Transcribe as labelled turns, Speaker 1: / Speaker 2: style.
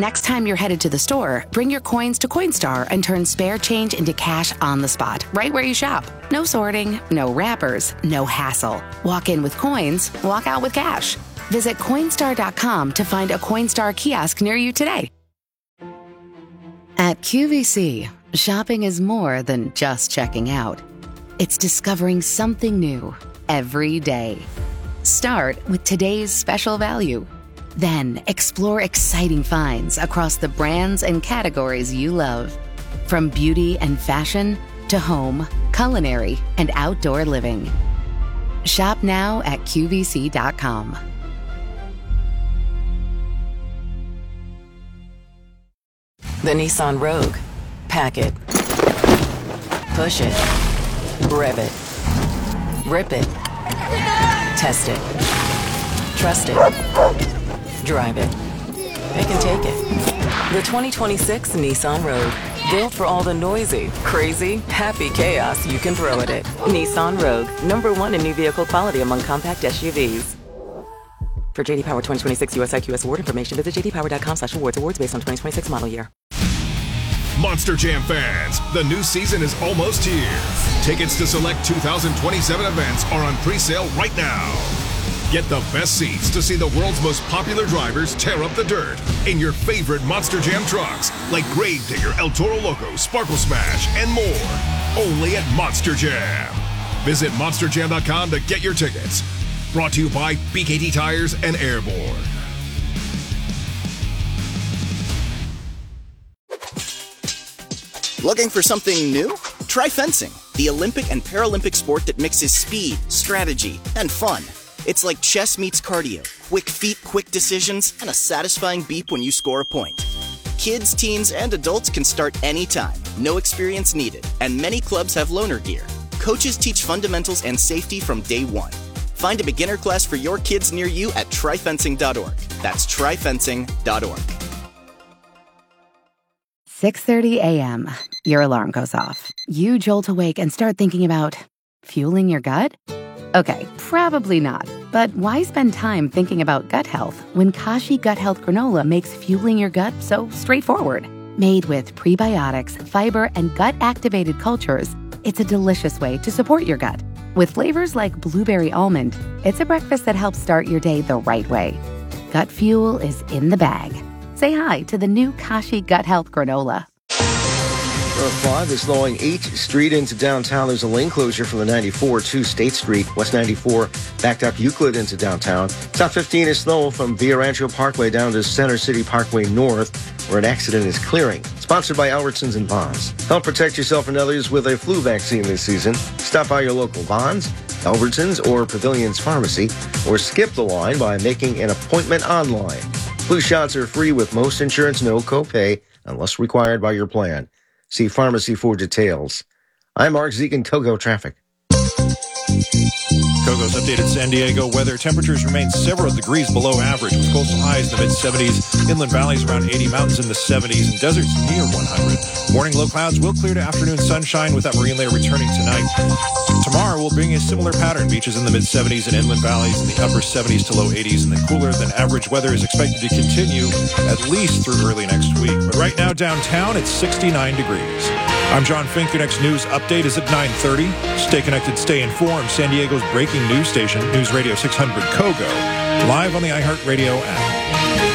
Speaker 1: Next time you're headed to the store, bring your coins to Coinstar and turn spare change into cash on the spot, right where you shop. No sorting, no wrappers, no hassle. Walk in with coins, walk out with cash. Visit Coinstar.com to find a Coinstar kiosk near you today. At QVC, shopping is more than just checking out. It's discovering something new every day. Start with today's special value. Then explore exciting finds across the brands and categories you love. From beauty and fashion to home, culinary, and outdoor living. Shop now at QVC.com.
Speaker 2: The Nissan Rogue. Pack it. Push it. Rev it. Rip it. Test it. Trust it. Drive it. They can take it. The 2026 Nissan Rogue. Built for all the noisy, crazy, happy chaos you can throw at it. Nissan Rogue. #1 in new vehicle quality among compact SUVs. For JD Power 2026 US IQS award information, visit jdpower.com/awards. Awards based on 2026 model year.
Speaker 3: Monster Jam fans, the new season is almost here. Tickets to select 2027 events are on pre-sale right now. Get the best seats to see the world's most popular drivers tear up the dirt in your favorite Monster Jam trucks, like Gravedigger, El Toro Loco, Sparkle Smash, and more. Only at Monster Jam. Visit monsterjam.com to get your tickets. Brought to you by BKT Tires and Airborne.
Speaker 4: Looking for something new? Try fencing, the Olympic and Paralympic sport that mixes speed, strategy, and fun. It's like chess meets cardio, quick feet, quick decisions, and a satisfying beep when you score a point. Kids, teens, and adults can start anytime, no experience needed, and many clubs have loaner gear. Coaches teach fundamentals and safety from day one. Find a beginner class for your kids near you at tryfencing.org. That's tryfencing.org.
Speaker 1: 6:30 a.m. Your alarm goes off. You jolt awake and start thinking about fueling your gut? Okay, probably not. But why spend time thinking about gut health when Kashi Gut Health Granola makes fueling your gut so straightforward? Made with prebiotics, fiber, and gut-activated cultures, it's a delicious way to support your gut. With flavors like blueberry almond, it's a breakfast that helps start your day the right way. Gut fuel is in the bag. Say hi to the new Kashi Gut Health Granola.
Speaker 5: 5 is slowing 8th Street into downtown. There's a lane closure from the 94 to State Street. West 94 backed up Euclid into downtown. South 15 is slow from Via Rancho Parkway down to Center City Parkway North, where an accident is clearing. Sponsored by Albertsons and Bonds. Help protect yourself and others with a flu vaccine this season. Stop by your local Bonds, Albertsons, or Pavilion's Pharmacy, or skip the line by making an appointment online. Flu shots are free with most insurance, no copay, unless required by your plan. See Pharmacy for details. I'm Mark Zegan, Kogo Traffic.
Speaker 6: Kogo's updated San Diego weather. Temperatures remain several degrees below average, with coastal highs in the mid-70s, inland valleys around 80, mountains in the 70s, and deserts near 100. Morning low clouds will clear to afternoon sunshine, with that marine layer returning tonight. Tomorrow will bring a similar pattern. Beaches in the mid-70s and inland valleys in the upper 70s to low 80s, and then cooler than average weather is expected to continue at least through early next week. But right now downtown, it's 69 degrees. I'm John Fink. Your next news update is at 9:30. Stay connected, stay informed. San Diego's breaking news station, News Radio 600 Kogo, live on the iHeartRadio app.